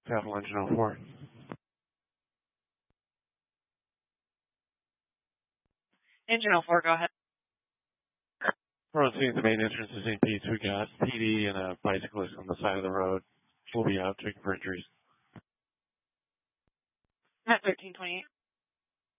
Travel engine 04. Engine 04, go ahead. We're on scene at the main entrance to St. Pete's. We got PD and a bicyclist on the side of the road. We'll be out checking for injuries. At 1328.